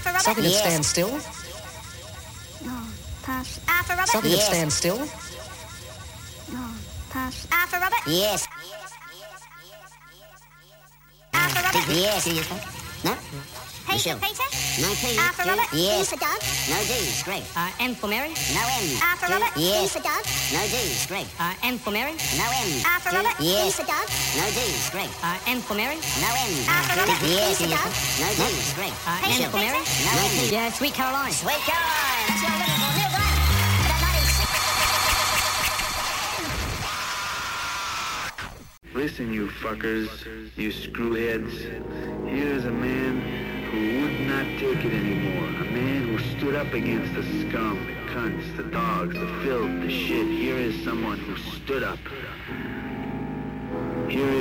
Something that Yes. stands still. No, pass. A for Robert. Something Yes. that stands still. No, pass. A for Robert. Yes. A for Robert. Yes. No? P Michelle. for Peter. No P. A for Robert. Yes. D for Doug. No D. Greg. M for Mary. No M. A for Robert. D Yes. for Doug. No D. Greg. M for Mary. No M. A for Robert. D Yes. for Doug. No D. Greg. M for Mary. No M. A for Robert. D Yes. for Doug. No D. Greg. M for Mary. No M. Yeah, Sweet Caroline. Sweet Caroline. That's what I'm looking for. Neil Glenn. About 96. Listen, you fuckers, you screwheads. Here's a man who would not take it anymore. A man who stood up against the scum, the cunts, the dogs, the filth, the shit. Here is someone who stood up. Here is